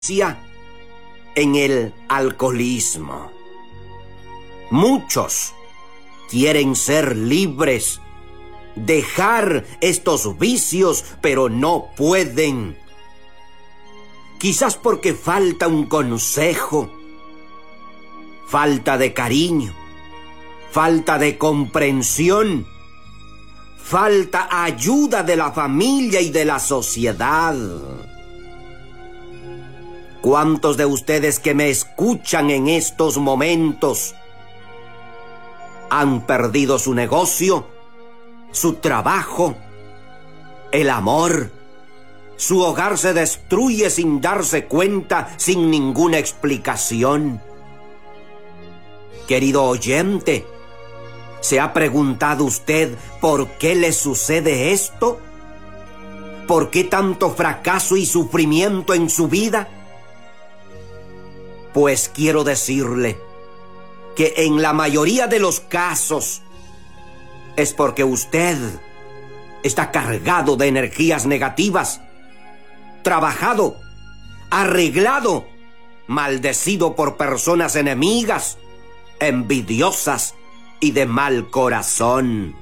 en el alcoholismo. Muchos quieren ser libres, dejar estos vicios, pero no pueden. Quizás porque falta un consejo, falta de cariño, falta de comprensión, falta ayuda de la familia y de la sociedad. ¿Cuántos de ustedes que me escuchan en estos momentos han perdido su negocio, su trabajo, el amor? Su hogar se destruye sin darse cuenta, sin ninguna explicación. Querido oyente, ¿se ha preguntado usted por qué le sucede esto? ¿Por qué tanto fracaso y sufrimiento en su vida? Pues quiero decirle que en la mayoría de los casos es porque usted está cargado de energías negativas, trabajado, arreglado, maldecido por personas enemigas, envidiosas y de mal corazón.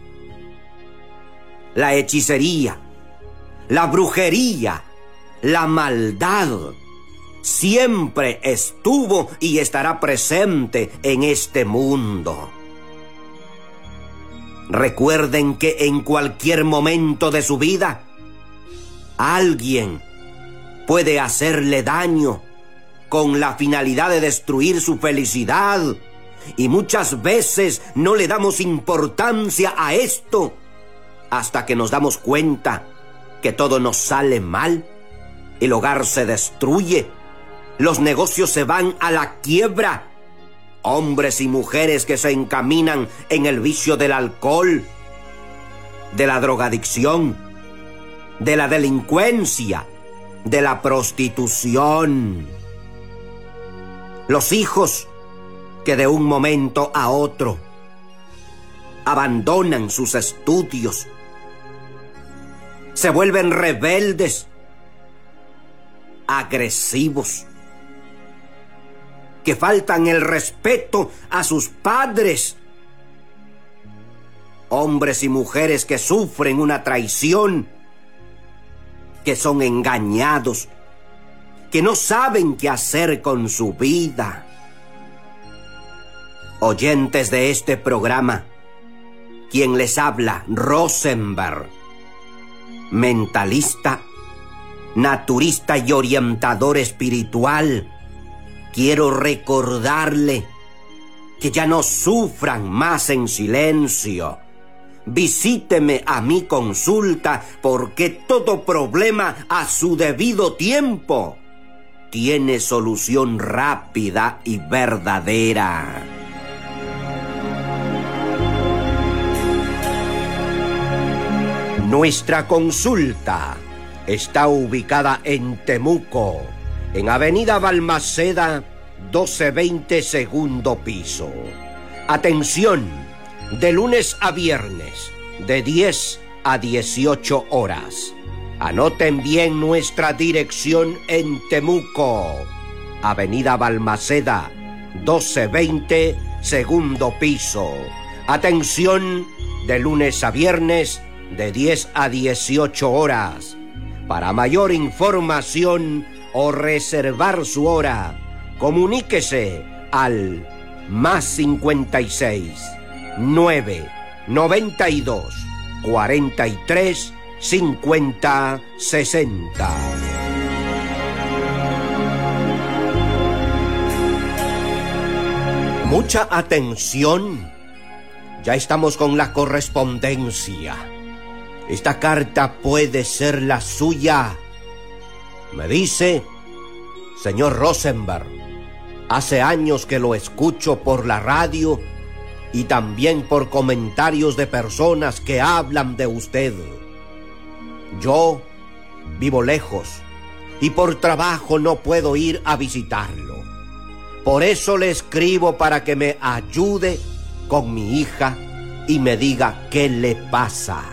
La hechicería, la brujería, la maldad siempre estuvo y estará presente en este mundo. Recuerden que en cualquier momento de su vida, alguien puede hacerle daño con la finalidad de destruir su felicidad, y muchas veces no le damos importancia a esto hasta que nos damos cuenta que todo nos sale mal, el hogar se destruye, los negocios se van a la quiebra, hombres y mujeres que se encaminan en el vicio del alcohol, de la drogadicción, de la delincuencia, de la prostitución. Los hijos que de un momento a otro abandonan sus estudios, se vuelven rebeldes, agresivos, que faltan el respeto a sus padres, hombres y mujeres que sufren una traición, que son engañados, que no saben qué hacer con su vida. Oyentes de este programa, quien les habla, Rosenberg, mentalista, naturista y orientador espiritual, quiero recordarle que ya no sufran más en silencio. Visíteme a mi consulta, porque todo problema a su debido tiempo tiene solución rápida y verdadera. Nuestra consulta está ubicada en Temuco, en Avenida Balmaceda, 1220, segundo piso. Atención, de lunes a viernes, de 10 a 18 horas. Anoten bien nuestra dirección en Temuco, Avenida Balmaceda, 1220, segundo piso. Atención, de lunes a viernes, de 10 a 18 horas. Para mayor información o reservar su hora, comuníquese al +56 992 43 50 60. Mucha atención. Ya estamos con la correspondencia. Esta carta puede ser la suya. Me dice: señor Rosenberg, hace años que lo escucho por la radio y también por comentarios de personas que hablan de usted. Yo vivo lejos y por trabajo no puedo ir a visitarlo. Por eso le escribo para que me ayude con mi hija y me diga qué le pasa.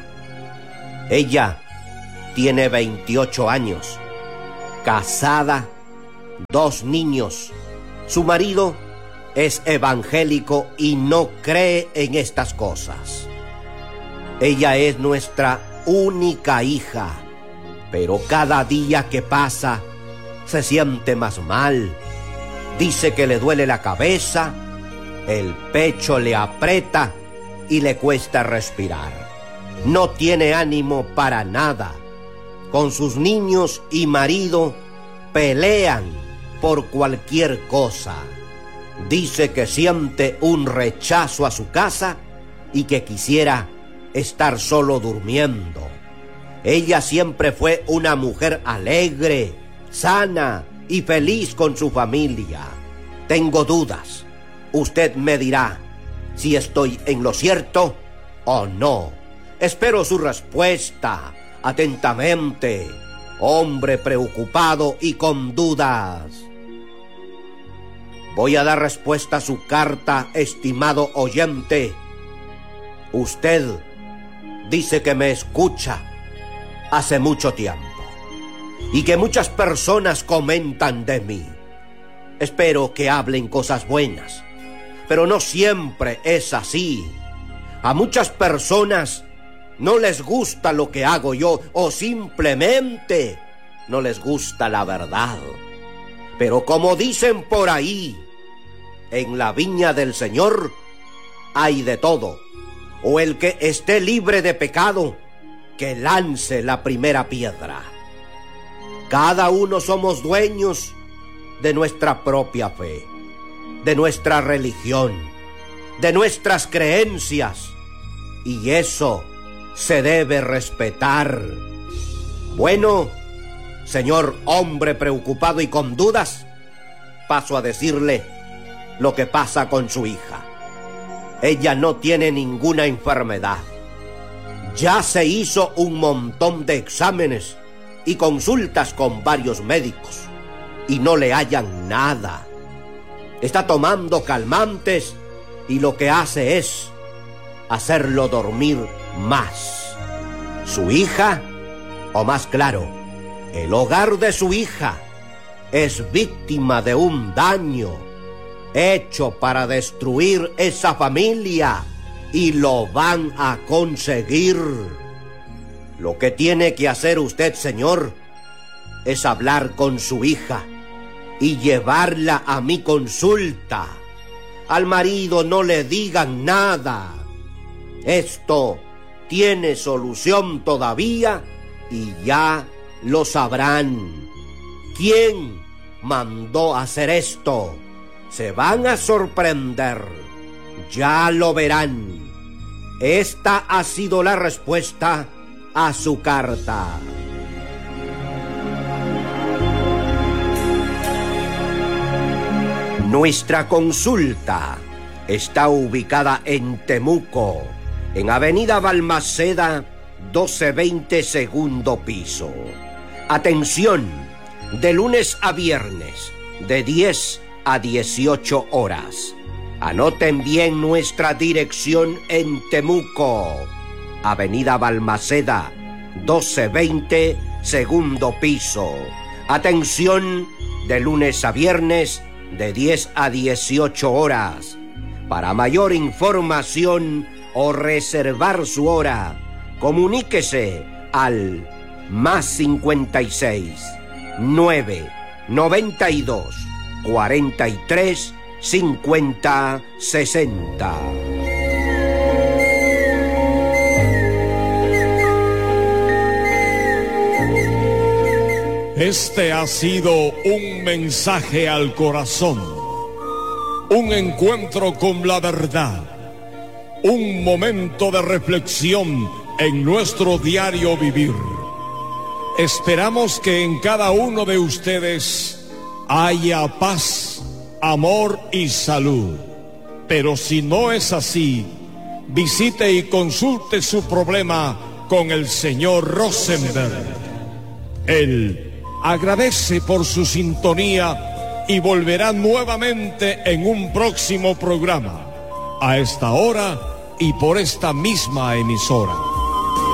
Ella tiene 28 años, casada 2 niños. Su marido es evangélico y no cree en estas cosas. Ella es nuestra única hija, pero cada día que pasa se siente más mal. Dice que le duele la cabeza, el pecho le aprieta y le cuesta respirar. No tiene ánimo para nada. Con sus niños y marido pelean por cualquier cosa. Dice que siente un rechazo a su casa y que quisiera estar solo durmiendo. Ella siempre fue una mujer alegre, sana y feliz con su familia. Tengo dudas. Usted me dirá si estoy en lo cierto o no. Espero su respuesta atentamente, hombre preocupado y con dudas. Voy a dar respuesta a su carta, estimado oyente. Usted dice que me escucha hace mucho tiempo y que muchas personas comentan de mí. Espero que hablen cosas buenas, pero no siempre es así. A muchas personas no les gusta lo que hago yo o simplemente no les gusta la verdad. Pero como dicen por ahí, en la viña del Señor hay de todo. O el que esté libre de pecado, que lance la primera piedra. Cada uno somos dueños de nuestra propia fe, de nuestra religión, de nuestras creencias, y eso se debe respetar. Bueno, señor hombre preocupado y con dudas, paso a decirle lo que pasa con su hija. Ella no tiene ninguna enfermedad. Ya se hizo un montón de exámenes y consultas con varios médicos y no le hallan nada. Está tomando calmantes y lo que hace es hacerlo dormir más. Su hija, o más claro, el hogar de su hija, es víctima de un daño hecho para destruir esa familia, y lo van a conseguir. Lo que tiene que hacer usted, señor, es hablar con su hija y llevarla a mi consulta. Al marido no le digan nada. Esto tiene solución todavía y ya lo sabrán. ¿Quién mandó hacer esto? Se van a sorprender. Ya lo verán. Esta ha sido la respuesta a su carta. Nuestra consulta está ubicada en Temuco, en Avenida Balmaceda, 1220, segundo piso. Atención, de lunes a viernes, de 10 a 18 horas. Anoten bien nuestra dirección en Temuco, Avenida Balmaceda, 1220, segundo piso. Atención, de lunes a viernes, de 10 a 18 horas. Para mayor información o reservar su hora, comuníquese al +56 9 92 43 50 60. Este ha sido un mensaje al corazón, un encuentro con la verdad, un momento de reflexión en nuestro diario vivir. Esperamos que en cada uno de ustedes haya paz, amor y salud. Pero si no es así, visite y consulte su problema con el señor Rosenberg. Él agradece por su sintonía y volverá nuevamente en un próximo programa, a esta hora y por esta misma emisora.